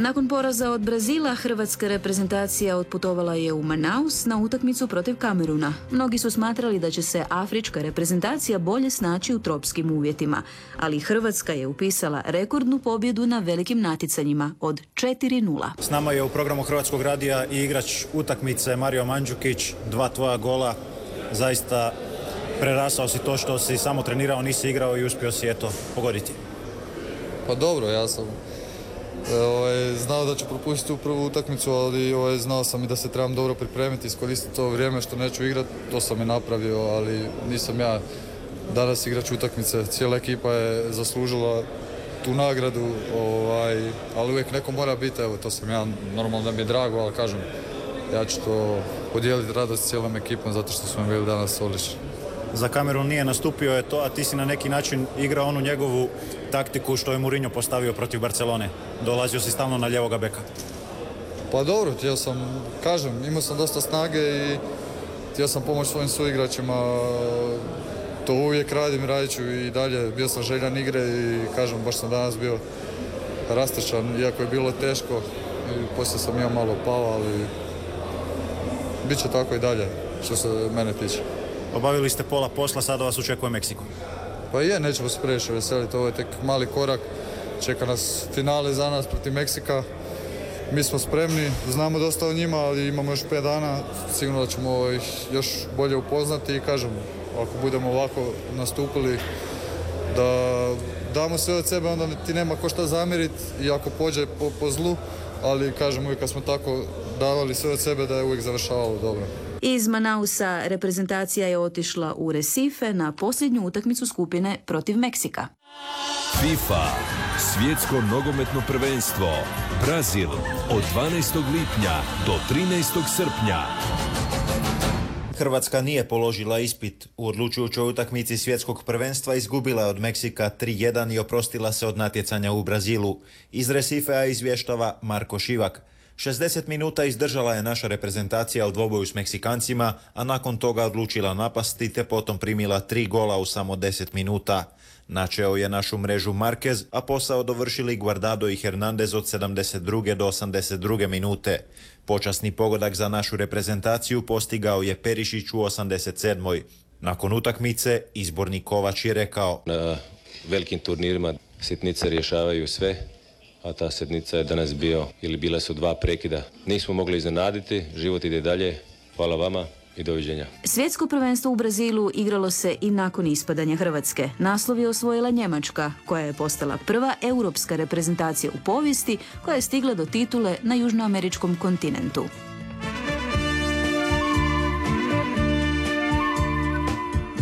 Nakon poraza od Brazila, hrvatska reprezentacija otputovala je u Manaus na utakmicu protiv Kameruna. Mnogi su smatrali da će se afrička reprezentacija bolje snaći u tropskim uvjetima, ali Hrvatska je upisala rekordnu pobjedu na velikim natjecanjima od 4:0. S nama je u programu Hrvatskog radija i igrač utakmice Mario Mandžukić, 2 tvoja gola. Zaista prerasao si to što si samo trenirao, nisi igrao i uspio si pogoditi. Pa dobro, ja sam znao da ću propustiti tu prvu utakmicu, ali znao sam i da se trebam dobro pripremiti, iskoristiti to vrijeme što neću igrati, to sam i napravio, ali nisam ja danas igrač utakmice. Cijela ekipa je zaslužila tu nagradu, ali uvijek neko mora biti, evo to sam ja, normalno da mi je drago, ali kažem, ja ću to podijeliti radost cijelom ekipom zato što smo bili danas odlični. Za Kamerun nije nastupio je to, a ti si na neki način igrao onu njegovu taktiku što je Mourinho postavio protiv Barcelone. Dolazio si stalno na ljevoga beka. Pa dobro, imao sam dosta snage i htio sam pomoći svojim suigračima. To uvijek radit ću i dalje. Bio sam željan igre i baš sam danas bio rastrčan, iako je bilo teško. I poslije sam imao malo pao, ali bit će tako i dalje što se mene tiče. Obavili ste pola posla, sada vas očekuje Meksiko. Pa nećemo se previše veseliti, ovo je tek mali korak. Čeka nas finale za nas protiv Meksika. Mi smo spremni, znamo dosta o njima, ali imamo još 5 dana. Sigurno da ćemo ih još bolje upoznati i ako budemo ovako nastupili, da damo sve od sebe, onda ti nema ko šta zamjeriti i ako pođe po zlu, ali uvijek kad smo tako davali sve od sebe da je uvijek završavalo dobro. Iz Manausa reprezentacija je otišla u Recife na posljednju utakmicu skupine protiv Meksika. FIFA, svjetsko nogometno prvenstvo, Brazil, od 12. lipnja do 13. srpnja. Hrvatska nije položila ispit. U odlučujućoj utakmici svjetskog prvenstva izgubila je od Meksika 3:1 i oprostila se od natjecanja u Brazilu. Iz Recifea izvještava Marko Šivak. 60 minuta izdržala je naša reprezentacija u dvoboju s Meksikancima, a nakon toga odlučila napasti te potom primila 3 gola u samo 10 minuta. Načeo je našu mrežu Marquez, a posao dovršili Guardado i Hernandez od 72. do 82. minute. Počasni pogodak za našu reprezentaciju postigao je Perišić u 87. Nakon utakmice, izborni Kovač je rekao: na velikim turnirima sitnice rješavaju sve, a ta sitnica je danas bila su 2 prekida. Nismo mogli iznenaditi, život ide dalje. Hvala vama i doviđenja. Svjetsko prvenstvo u Brazilu igralo se i nakon ispadanja Hrvatske. Naslov je osvojila Njemačka, koja je postala prva europska reprezentacija u povijesti koja je stigla do titule na južnoameričkom kontinentu.